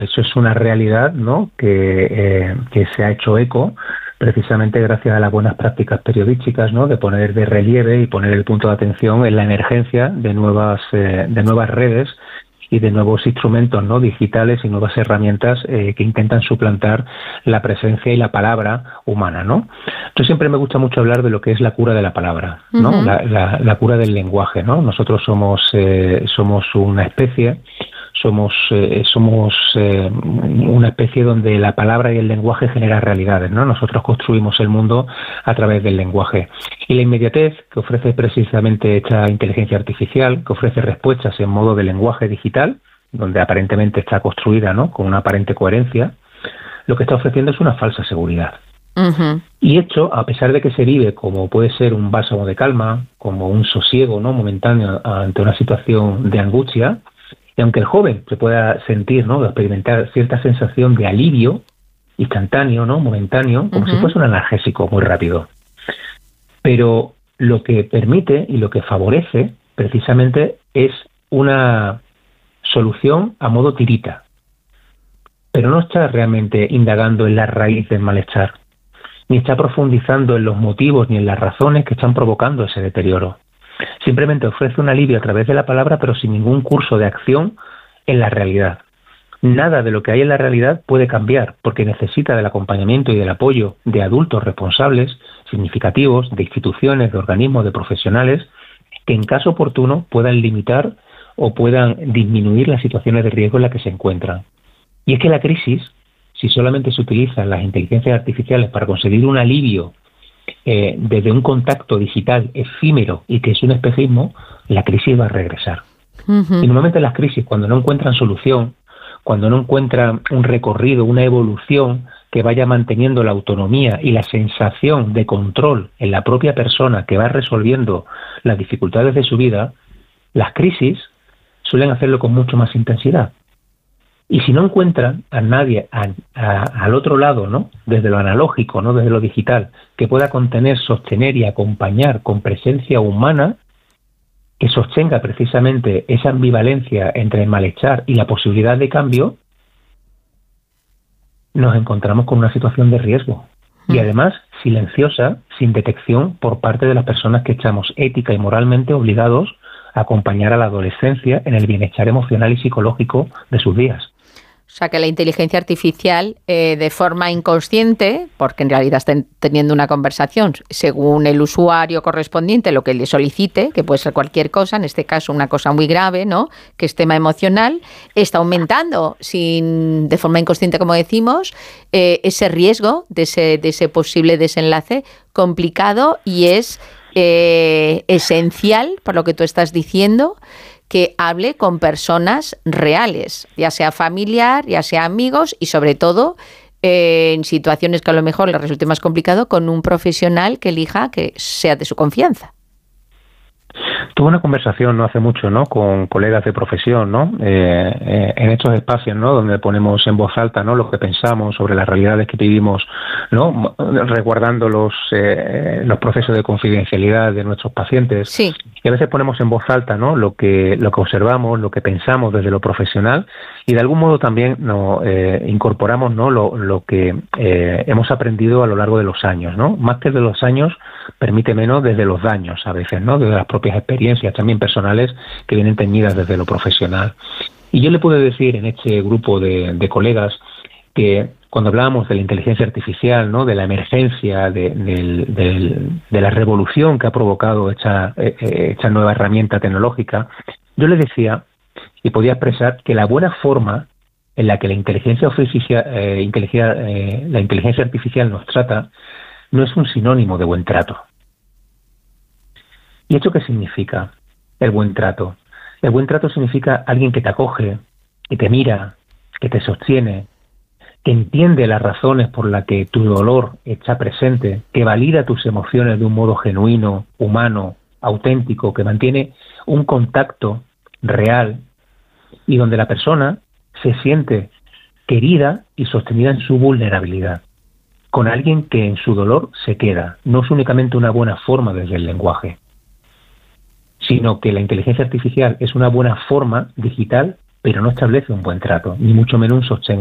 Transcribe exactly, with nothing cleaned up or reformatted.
Eso es una realidad, ¿no?, que, eh, que se ha hecho eco precisamente gracias a las buenas prácticas periodísticas, ¿no?, de poner de relieve y poner el punto de atención en la emergencia de nuevas eh, de nuevas redes y de nuevos instrumentos, ¿no?, digitales y nuevas herramientas eh, que intentan suplantar la presencia y la palabra humana, ¿no? Yo siempre me gusta mucho hablar de lo que es la cura de la palabra, ¿no? Uh-huh. la, la, la cura del lenguaje, ¿no? Nosotros somos eh, somos una especie somos eh, somos eh, una especie donde la palabra y el lenguaje generan realidades, ¿no? Nosotros construimos el mundo a través del lenguaje. Y la inmediatez que ofrece precisamente esta inteligencia artificial, que ofrece respuestas en modo de lenguaje digital, donde aparentemente está construida, ¿no?, con una aparente coherencia, lo que está ofreciendo es una falsa seguridad. Uh-huh. Y hecho, a pesar de que se vive como puede ser un bálsamo de calma, como un sosiego, ¿no?, momentáneo ante una situación de angustia, y aunque el joven se pueda sentir, ¿no?, experimentar cierta sensación de alivio instantáneo, ¿no?, momentáneo, como uh-huh. si fuese un analgésico muy rápido. Pero lo que permite y lo que favorece precisamente es una solución a modo tirita. Pero no está realmente indagando en la raíz del malestar, ni está profundizando en los motivos ni en las razones que están provocando ese deterioro. Simplemente ofrece un alivio a través de la palabra, pero sin ningún curso de acción en la realidad. Nada de lo que hay en la realidad puede cambiar, porque necesita del acompañamiento y del apoyo de adultos responsables, significativos, de instituciones, de organismos, de profesionales, que en caso oportuno puedan limitar o puedan disminuir las situaciones de riesgo en las que se encuentran. Y es que la crisis, si solamente se utilizan las inteligencias artificiales para conseguir un alivio Eh, desde un contacto digital efímero y que es un espejismo, la crisis va a regresar. Uh-huh. Y normalmente las crisis, cuando no encuentran solución, cuando no encuentran un recorrido, una evolución que vaya manteniendo la autonomía y la sensación de control en la propia persona que va resolviendo las dificultades de su vida, las crisis suelen hacerlo con mucho más intensidad. Y si no encuentran a nadie a, a, al otro lado, ¿no?, desde lo analógico, no desde lo digital, que pueda contener, sostener y acompañar con presencia humana, que sostenga precisamente esa ambivalencia entre el malestar y la posibilidad de cambio, nos encontramos con una situación de riesgo. Y además silenciosa, sin detección por parte de las personas que estamos ética y moralmente obligados a acompañar a la adolescencia en el bienestar emocional y psicológico de sus días. O sea, que la inteligencia artificial, eh, de forma inconsciente, porque en realidad están teniendo una conversación según el usuario correspondiente, lo que le solicite, que puede ser cualquier cosa, en este caso una cosa muy grave, ¿no?, que es tema emocional, está aumentando sin, de forma inconsciente, como decimos, eh, ese riesgo de ese, de ese posible desenlace complicado, y es eh, esencial, por lo que tú estás diciendo, que hable con personas reales, ya sea familiar, ya sea amigos, y sobre todo eh, en situaciones que a lo mejor le resulte más complicado, con un profesional que elija que sea de su confianza. Tuve una conversación no hace mucho, ¿no?, con colegas de profesión, ¿no?, eh, eh, en estos espacios, ¿no?, donde ponemos en voz alta, ¿no?, lo que pensamos sobre las realidades que vivimos, ¿no?, resguardando los eh, los procesos de confidencialidad de nuestros pacientes. Sí. Y a veces ponemos en voz alta, ¿no?, lo que lo que observamos, lo que pensamos desde lo profesional, y de algún modo también no eh, incorporamos, ¿no?, lo, lo que eh, hemos aprendido a lo largo de los años, ¿no? Más que de los años, permíteme, ¿no?, desde los daños a veces, ¿no?, desde las propias experiencias también personales que vienen teñidas desde lo profesional. Y yo le puedo decir en este grupo de, de colegas que cuando hablábamos de la inteligencia artificial, ¿no?, de la emergencia, de, de, de, de la revolución que ha provocado esta, esta nueva herramienta tecnológica, yo les decía y podía expresar que la buena forma en la que la inteligencia artificial, eh, inteligencia, eh, la inteligencia artificial nos trata no es un sinónimo de buen trato. ¿Y esto qué significa, el buen trato? El buen trato significa alguien que te acoge, que te mira, que te sostiene, que entiende las razones por las que tu dolor está presente, que valida tus emociones de un modo genuino, humano, auténtico, que mantiene un contacto real y donde la persona se siente querida y sostenida en su vulnerabilidad, con alguien que en su dolor se queda. No es únicamente una buena forma desde el lenguaje, sino que la inteligencia artificial es una buena forma digital pero no establece un buen trato, ni mucho menos un sostén